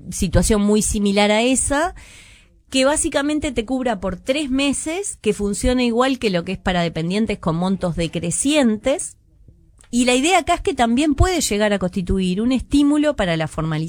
situación muy similar a esa, que básicamente te cubra por 3 meses, que funcione igual que lo que es para dependientes con montos decrecientes. Y la idea acá es que también puede llegar a constituir un estímulo para la formalización